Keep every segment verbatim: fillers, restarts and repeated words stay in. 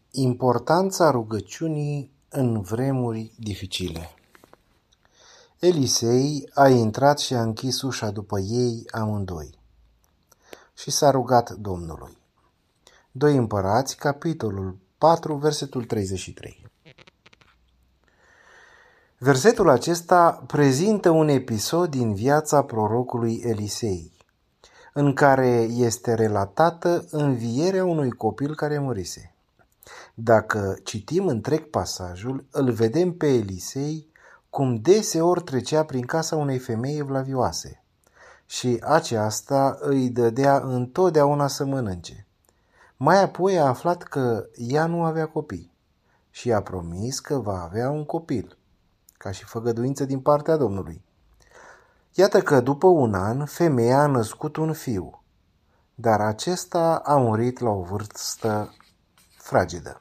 Importanța rugăciunii în vremuri dificile. Elisei a intrat și a închis ușa după ei amândoi și s-a rugat Domnului. doi Împărați, capitolul patru, versetul treizeci și trei. Versetul acesta prezintă un episod din viața prorocului Elisei, în care este relatată învierea unui copil care murise. Dacă citim întreg pasajul, îl vedem pe Elisei cum deseori trecea prin casa unei femei evlavioase și aceasta îi dădea întotdeauna să mănânce. Mai apoi a aflat că ea nu avea copii și a promis că va avea un copil, ca și făgăduință din partea Domnului. Iată că după un an, femeia a născut un fiu, dar acesta a murit la o vârstă fragedă.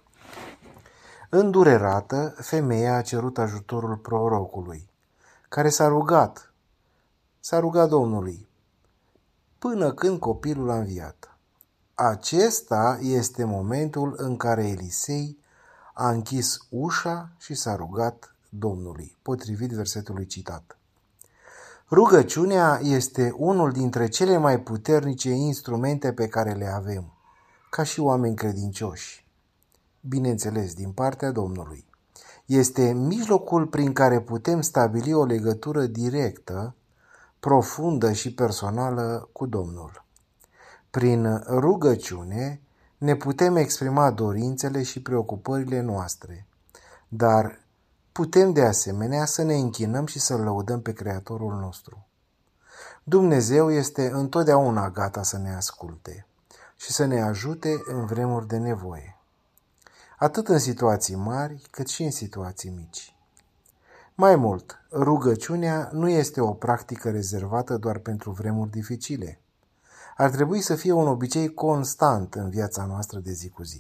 Îndurerată, femeia a cerut ajutorul prorocului, care s-a rugat, s-a rugat Domnului, până când copilul a înviat. Acesta este momentul în care Elisei a închis ușa și s-a rugat Domnului, potrivit versetului citat. Rugăciunea este unul dintre cele mai puternice instrumente pe care le avem, ca și oameni credincioși. Bineînțeles, din partea Domnului. Este mijlocul prin care putem stabili o legătură directă, profundă și personală cu Domnul. Prin rugăciune ne putem exprima dorințele și preocupările noastre, dar putem de asemenea să ne închinăm și să-L lăudăm pe Creatorul nostru. Dumnezeu este întotdeauna gata să ne asculte și să ne ajute în vremuri de nevoie, atât în situații mari, cât și în situații mici. Mai mult, rugăciunea nu este o practică rezervată doar pentru vremuri dificile. Ar trebui să fie un obicei constant în viața noastră de zi cu zi.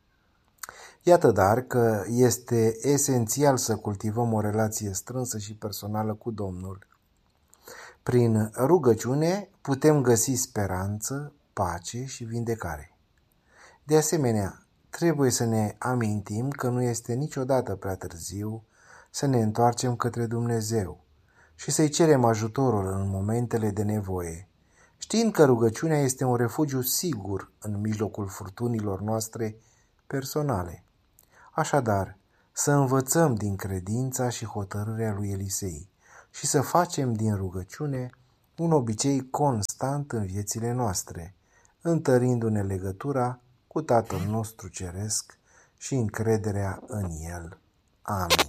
Iată dar că este esențial să cultivăm o relație strânsă și personală cu Domnul. Prin rugăciune putem găsi speranță, pace și vindecare. De asemenea, trebuie să ne amintim că nu este niciodată prea târziu să ne întoarcem către Dumnezeu și să-i cerem ajutorul în momentele de nevoie, știind că rugăciunea este un refugiu sigur în mijlocul furtunilor noastre personale. Așadar, să învățăm din credința și hotărârea lui Elisei și să facem din rugăciune un obicei constant în viețile noastre, întărindu-ne legătura cu Tatăl nostru Ceresc și încrederea în El. Amin.